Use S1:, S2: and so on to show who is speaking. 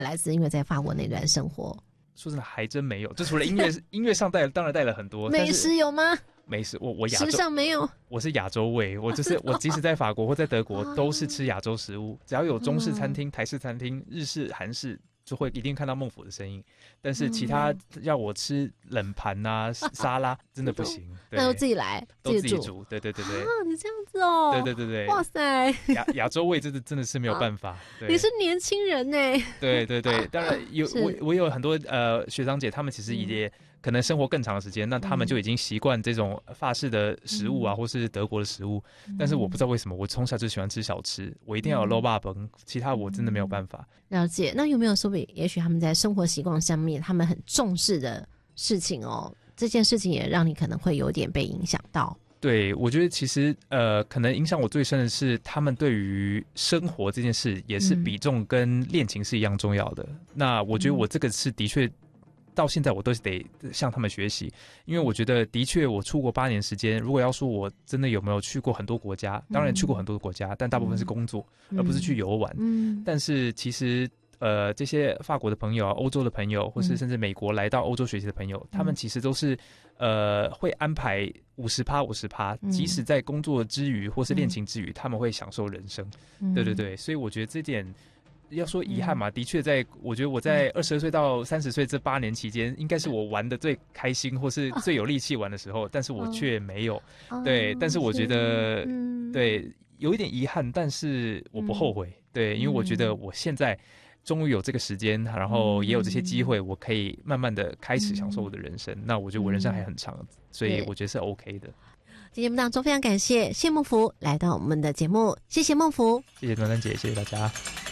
S1: 来自因为在法国那段生活？
S2: 说真的还真没有，就除了音乐上当然带了很多。
S1: 美食有吗？
S2: 美食我亚洲
S1: 时尚没有，
S2: 我是亚洲胃，我即使在法国或在德国都是吃亚洲食物，只要有中式餐厅、台式餐厅、日式、韩式，就会一定看到孟府的身影。但是其他要我吃冷盘啊、沙拉，真的不行。
S1: 那都自己来，
S2: 都自己煮。对对。
S1: 啊，你这样子哦。
S2: 对。
S1: 哇塞，
S2: 亚洲胃真的是没有办法。
S1: 你是年轻人呢。
S2: 对，当然我有很多学长姐，他们其实也可能生活更长的时间，那他们就已经习惯这种法式的食物啊，或是德国的食物。但是我不知道为什么，我从小就喜欢吃小吃，我一定要有肉霸崩，其他我真的没有办法。
S1: 了解。那有没有说明，也许他们在生活习惯上面，他们很重视的事情哦，这件事情也让你可能会有点被影响到？
S2: 对，我觉得其实可能影响我最深的是，他们对于生活这件事也是比重跟恋情是一样重要的。那我觉得我这个是的确。到现在我都是得向他们学习，因为我觉得的确我出国8年时间，如果要说我真的有没有去过很多国家，当然去过很多国家，但大部分是工作，而不是去游玩。但是其实这些法国的朋友、欧洲的朋友，或是甚至美国来到欧洲学习的朋友，他们其实都是会安排50%，即使在工作之余或是恋情之余，他们会享受人生。对，所以我觉得这点。要说遗憾嘛，的确我觉得我在22岁到30岁这8年期间，应该是我玩的最开心或是最有力气玩的时候，但是我却没有。对，但是我觉得，对，有一点遗憾，但是我不后悔。对，因为我觉得我现在终于有这个时间，然后也有这些机会，我可以慢慢的开始享受我的人生。那我觉得我人生还很长，所以我觉得是 OK 的。
S1: 今天节目当中非常感谢谢孟福来到我们的节目，谢谢孟福，
S2: 谢谢端端姐，谢谢大家。